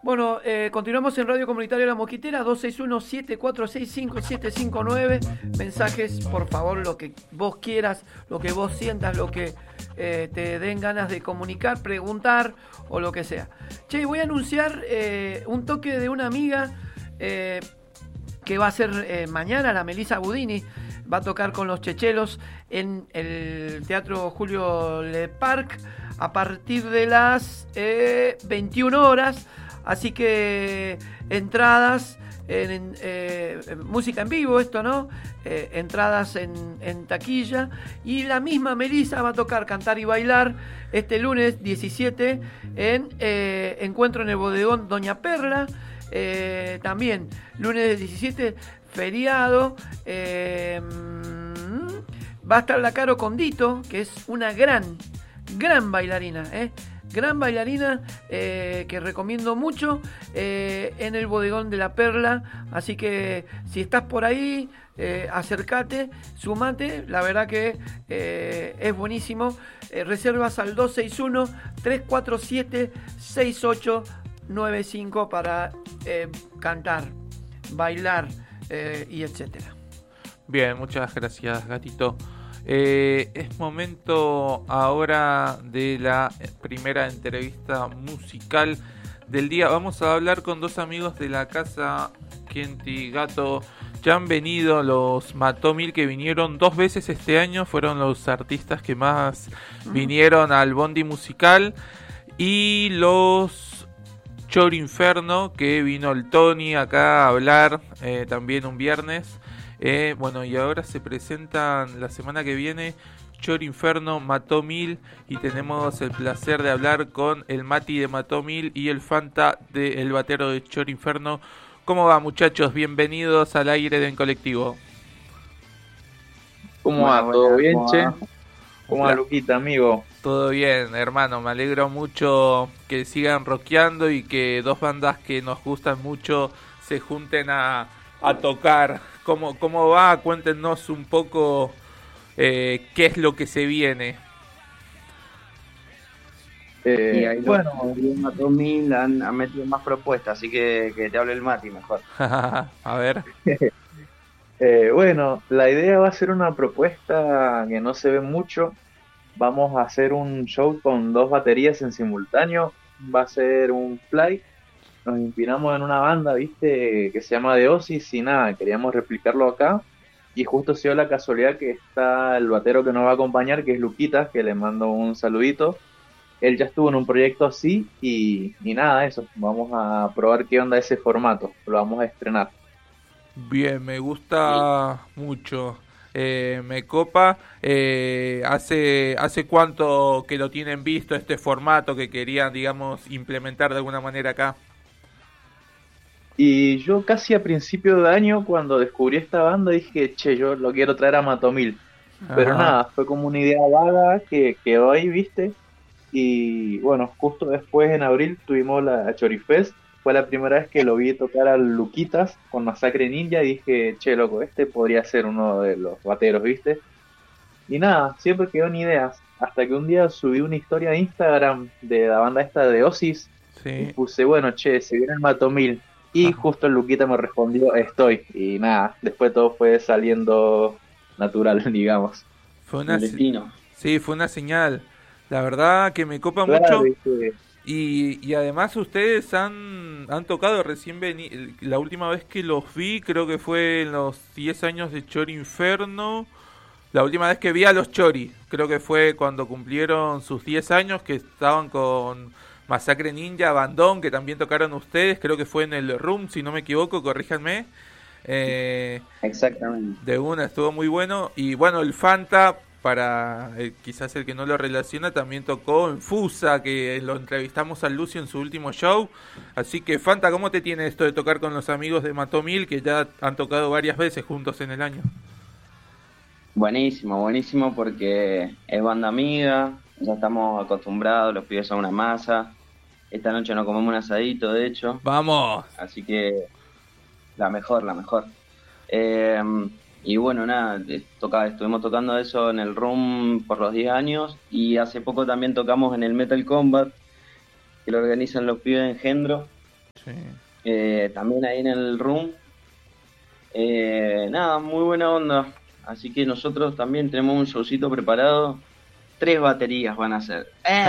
Bueno, continuamos en Radio Comunitaria La Mosquitera, 261-7465-759. Mensajes, por favor, lo que vos quieras, lo que vos sientas, lo que te den ganas de comunicar, preguntar o lo que sea. Che, voy a anunciar un toque de una amiga que va a ser mañana, la Melissa Budini. Va a tocar con los Chechelos en el Teatro Julio Le Parc a partir de las 21 horas. Así que entradas, música en vivo, esto, ¿no? Entradas en taquilla. Y la misma Melissa va a tocar, cantar y bailar este lunes 17 en Encuentro en el Bodegón Doña Perla. También lunes 17, feriado. Va a estar la Caro Condito, que es una gran bailarina, gran bailarina, que recomiendo mucho, en el Bodegón de la Perla. Así que si estás por ahí, acércate, sumate, la verdad que es buenísimo. Reservas al 261-347-6895 para cantar, bailar y etcétera. Bien, muchas gracias, Gatito. Es momento ahora de la primera entrevista musical del día. Vamos a hablar con dos amigos de la casa Chienti Gato. Ya han venido los Mató Mil, que vinieron 2 veces este año. Fueron los artistas que más vinieron al Bondi musical. Y los Chori Inferno, que vino el Tony acá a hablar también un viernes. Bueno, y ahora se presentan la semana que viene Chori Inferno, Mató Mil, y tenemos el placer de hablar con el Mati de Mató Mil y el Fanta el batero de Chori Inferno. ¿Cómo va, muchachos? Bienvenidos al aire de En Colectivo. ¿Cómo va? ¿Todo bien, che? ¿Cómo va, Luquita, amigo? Todo bien, hermano. Me alegro mucho que sigan rockeando y que dos bandas que nos gustan mucho se junten a tocar. ¿Cómo va? Cuéntenos un poco qué es lo que se viene. Bueno, Mató Mil han metido más propuestas, así que te hable el Mati mejor. A ver. Bueno, la idea va a ser una propuesta que no se ve mucho. Vamos a hacer un show con 2 baterías en simultáneo. Va a ser un fly. Nos inspiramos en una banda, viste, que se llama The Oasis, y nada, queríamos replicarlo acá. Y justo se dio la casualidad que está el batero que nos va a acompañar, que es Luquitas, que le mando un saludito. Él ya estuvo en un proyecto así y nada, eso. Vamos a probar qué onda ese formato. Lo vamos a estrenar. Bien, me gusta mucho. Me copa. ¿Hace cuánto que lo tienen visto este formato que querían, digamos, implementar de alguna manera acá? Y yo casi a principio de año, cuando descubrí esta banda, dije, che, yo lo quiero traer a Mató Mil. Pero nada, fue como una idea vaga que quedó ahí, viste. Y bueno, justo después en abril tuvimos la Chorifest. Fue la primera vez que lo vi tocar a Luquitas con Masacre Ninja y dije, che, loco, este podría ser uno de los bateros, viste. Y nada, siempre quedó en ideas. Hasta que un día subí una historia de Instagram de la banda esta de Oasis. Sí. Y puse, bueno, che, se viene el Mató Mil. Y justo el Luquita me respondió, estoy. Y nada, después todo fue saliendo natural, digamos. Fue una destino. Sí, fue una señal. La verdad que me copa Claro, mucho. ¿viste? Y además ustedes han tocado recién la última vez que los vi, creo que fue en los 10 años de Chori Inferno. La última vez que vi a los Chori, creo que fue cuando cumplieron sus 10 años, que estaban con Masacre Ninja, Abandón, que también tocaron ustedes, creo que fue en el Room, si no me equivoco, corríjanme. Exactamente. De una, estuvo muy bueno. Y bueno, el Fanta, para quizás el que no lo relaciona, también tocó en Fusa, que lo entrevistamos a Lucio en su último show. Así que Fanta, ¿cómo te tiene esto de tocar con los amigos de Mató Mil, que ya han tocado varias veces juntos en el año? Buenísimo, buenísimo, porque es banda amiga, ya estamos acostumbrados, los pibes son una masa. Esta noche nos comemos un asadito, de hecho. ¡Vamos! Así que la mejor. Y bueno, nada, estuvimos tocando eso en el Room por los 10 años, y hace poco también tocamos en el Metal Combat, que lo organizan los pibes de Engendro. Sí. También ahí en el room. Nada, muy buena onda. Así que nosotros también tenemos un showcito preparado. 3 baterías van a ser.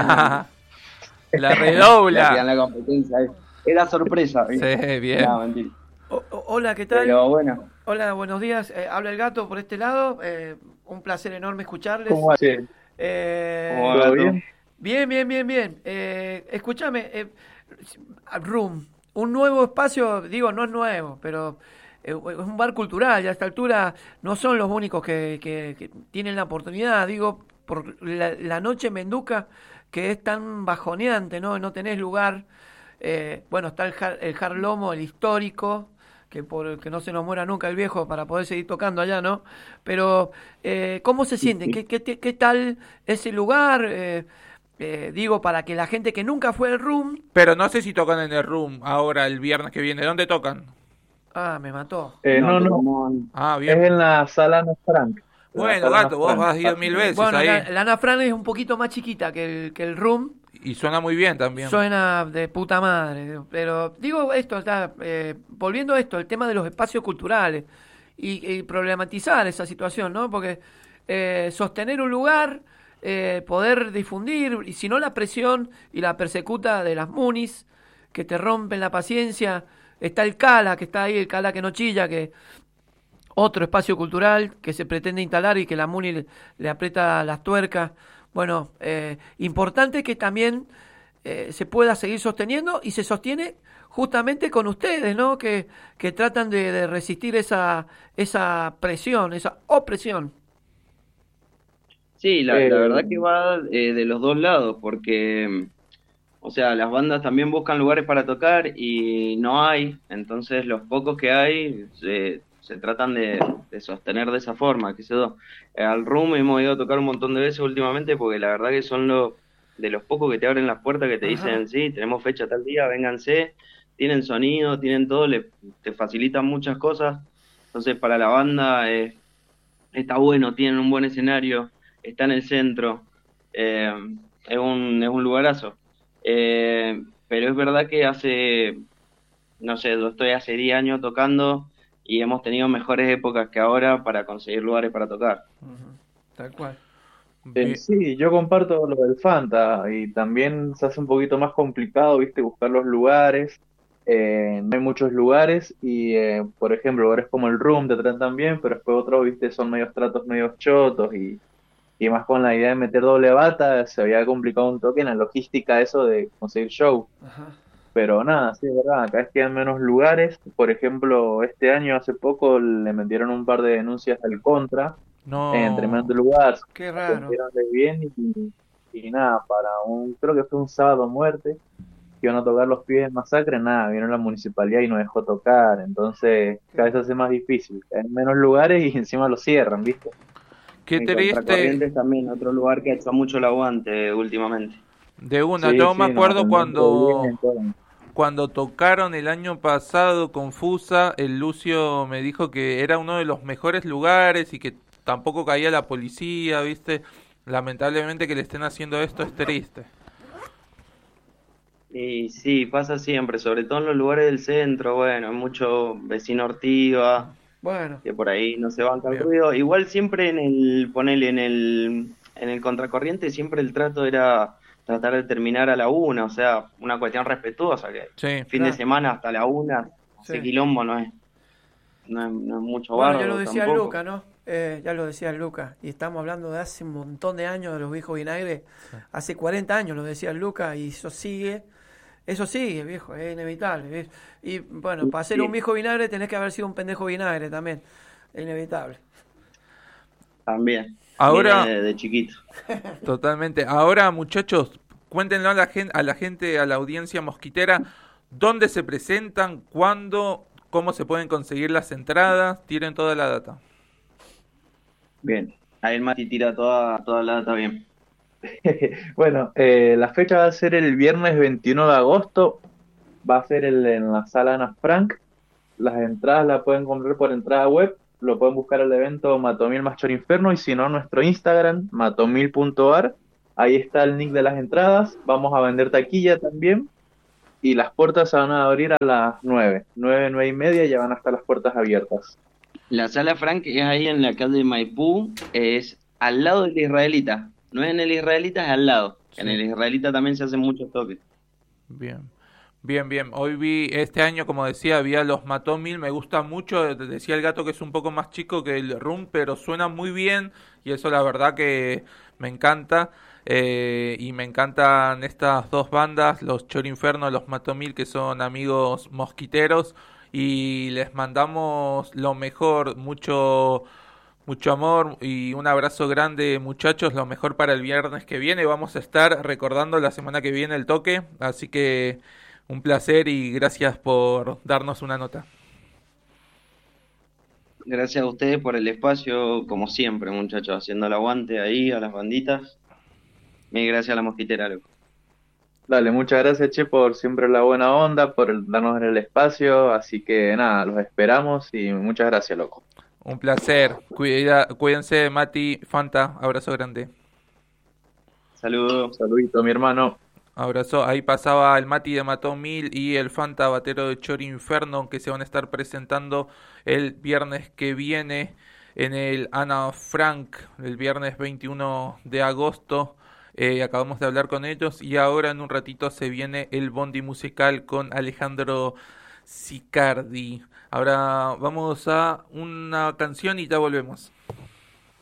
La redobla. La competencia. Era sorpresa. ¿Viste? Sí, bien. No, mentira. Hola, ¿qué tal? Pero bueno. Hola, buenos días. Habla el gato por este lado. Un placer enorme escucharles. ¿Cómo va? Sí. ¿Cómo va, ¿Todo Gato? bien? Bien. Escúchame, Room, un nuevo espacio, digo, no es nuevo, pero es un bar cultural y a esta altura no son los únicos que tienen la oportunidad, digo, por la noche Menduca, que es tan bajoneante, ¿no? No tenés lugar. Bueno, está el Jar Lomo, el histórico, que no se nos muera nunca el viejo para poder seguir tocando allá, ¿no? Pero, ¿cómo se sienten? ¿Qué tal ese lugar? Digo, para que la gente que nunca fue al Room... Pero no sé si tocan en el Room ahora, el viernes que viene. ¿Dónde tocan? Ah, me mató. No, Ah, es bien. en la sala Ana Frank. Bueno, Gato, vos has ido 1000 veces Bueno, ahí. la Ana Fran es un poquito más chiquita que el Room. Y suena muy bien también. Suena de puta madre. Pero digo esto, volviendo a esto, el tema de los espacios culturales y problematizar esa situación, ¿no? Porque sostener un lugar, poder difundir, y si no la presión y la persecuta de las munis que te rompen la paciencia, está el Cala, que está ahí, el Cala que no chilla, que otro espacio cultural que se pretende instalar y que la muni le aprieta las tuercas. Bueno, importante que también se pueda seguir sosteniendo y se sostiene justamente con ustedes, ¿no? Que tratan de resistir esa presión, esa opresión. Sí, la verdad que va de los dos lados, porque, o sea, las bandas también buscan lugares para tocar y no hay, entonces los pocos que hay se tratan de sostener de esa forma, que sé yo. Al Room hemos ido a tocar un montón de veces últimamente porque la verdad que son de los pocos que te abren las puertas, que te dicen, sí, tenemos fecha tal día, vénganse, tienen sonido, tienen todo, te facilitan muchas cosas, entonces para la banda está bueno, tienen un buen escenario, está en el centro, es un lugarazo. Pero es verdad que no sé, yo estoy hace 10 años tocando y hemos tenido mejores épocas que ahora para conseguir lugares para tocar. Tal cual. Sí, yo comparto lo del Fanta y también se hace un poquito más complicado, viste, buscar los lugares. No hay muchos lugares y, por ejemplo, lugares como el Room te tratan bien, pero después otros, viste, son medios tratos medios chotos y más con la idea de meter doble bata se había complicado un toque en la logística eso de conseguir show. Ajá. Pero nada, sí, es verdad, acá es que hay menos lugares. Por ejemplo, este año, hace poco, le metieron un par de denuncias al Contra No. en tremendo lugar. Qué raro. Atendieron de bien y nada, creo que fue un sábado muerte, que iban a tocar los Pibes de Masacre, nada, vino la municipalidad y no dejó tocar. Entonces, cada vez se hace más difícil. Hay menos lugares y encima lo cierran, ¿viste? Qué En triste. Contracorrientes también, otro lugar que ha hecho mucho el aguante últimamente. De una, Sí, yo sí, me nos acuerdo atendieron cuando bien, todo. cuando tocaron el año pasado con Fusa, el Lucio me dijo que era uno de los mejores lugares y que tampoco caía la policía, ¿viste? Lamentablemente que le estén haciendo esto es triste. Y sí, pasa siempre, sobre todo en los lugares del centro, bueno, hay mucho vecino ortiva, Bueno, que por ahí no se banca el Bien. ruido. Igual siempre ponele en el contracorriente, siempre el trato era tratar de terminar a la 1, o sea, una cuestión respetuosa, que Sí. fin Claro. de semana hasta la 1, ese Sí. quilombo no es mucho bueno, ya bardo lo decía tampoco. Luca, ¿no? Ya lo decía Luca. Y estamos hablando de hace un montón de años de los viejos vinagres. Hace 40 años lo decía Luca y eso sigue. Eso sigue, viejo, es inevitable. Y bueno, para ser un viejo vinagre tenés que haber sido un pendejo vinagre también. Es inevitable. También, Ahora, viene de chiquito. totalmente. Ahora, muchachos, cuéntenlo a la audiencia mosquitera, dónde se presentan, cuándo, cómo se pueden conseguir las entradas, tienen toda la data. Bien, ahí el Mati tira toda la data bien. Bueno, la fecha va a ser el viernes 21 de agosto, va a ser en la sala Ana Frank. Las entradas las pueden comprar por entrada web, lo pueden buscar el evento Matomil Machor Inferno y si no, nuestro Instagram, matomil.ar. Ahí está el nick de las entradas. Vamos a vender taquilla también. y las puertas se van a abrir a las 9, 9, 9 y media, ya van a estar las puertas abiertas. La Sala Frank es ahí en la calle Maipú, es al lado del Israelita. No es en el Israelita, es al lado. Sí. En el Israelita también se hacen muchos toques. Bien. Bien, bien. Hoy vi, este año, como decía, había los Mató 1000, me gusta mucho. Decía el gato que es un poco más chico que el Rum, pero suena muy bien y eso la verdad que me encanta. Y me encantan estas dos bandas, los Chor Inferno, los Mató 1000, que son amigos mosquiteros. Y les mandamos lo mejor, mucho amor y un abrazo grande, muchachos. Lo mejor para el viernes que viene. Vamos a estar recordando la semana que viene el toque, así que un placer y gracias por darnos una nota. Gracias a ustedes por el espacio, como siempre, muchachos, haciendo el aguante ahí a las banditas. Mil gracias a la mosquitera, loco. Dale, muchas gracias, Che, por siempre la buena onda, por darnos el espacio. Así que nada, los esperamos y muchas gracias, loco. Un placer. Cuídense, Mati, Fanta. Abrazo grande. Saludos. Saludito, mi hermano. Abrazo. Ahí pasaba el Mati de Mató 1000 y el Fanta batero de Chor Inferno, que se van a estar presentando el viernes que viene en el Ana Frank, el viernes 21 de agosto. Acabamos de hablar con ellos y ahora en un ratito se viene el Bondi musical con Alejandro Sicardi. Ahora vamos a una canción y ya volvemos.